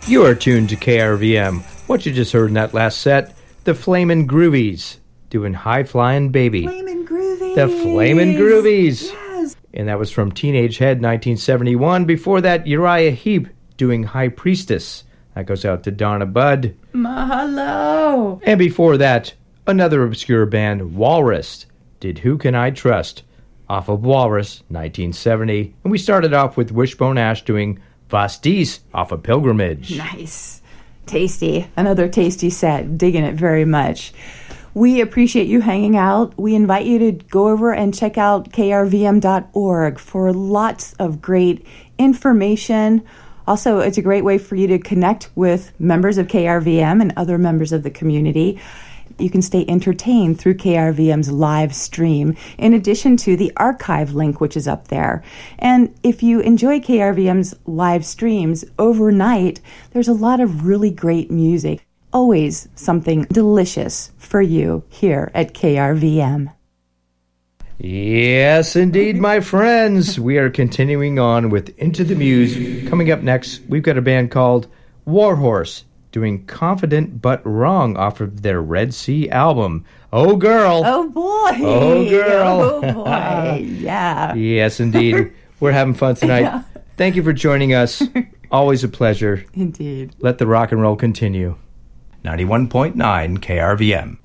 You are tuned to KRVM. What you just heard in that last set, the Flamin' Groovies doing High Flying Baby. Flamin' Groovies. The Flamin' Groovies. Yes. And that was from Teenage Head 1971. Before that, Uriah Heep doing High Priestess. That goes out to Donna Budd. Mahalo. And before that, another obscure band, Walrus, did Who Can I Trust? Off of Walrus, 1970. And we started off with Wishbone Ash doing Was dies off of Pilgrimage. Nice. Tasty. Another tasty set. Digging it very much. We appreciate you hanging out. We invite you to go over and check out krvm.org for lots of great information. Also, it's a great way for you to connect with members of KRVM and other members of the community. You can stay entertained through KRVM's live stream, in addition to the archive link, which is up there. And if you enjoy KRVM's live streams overnight, there's a lot of really great music. Always something delicious for you here at KRVM. Yes, indeed, my friends. We are continuing on with Into the Muse. Coming up next, we've got a band called Warhorse doing Confident But Wrong off of their Red Sea album. Oh, girl. Oh, boy. Oh, girl. Oh, boy. Yeah. Yes, indeed. We're having fun tonight. Yeah. Thank you for joining us. Always a pleasure. Indeed. Let the rock and roll continue. 91.9 KRVM.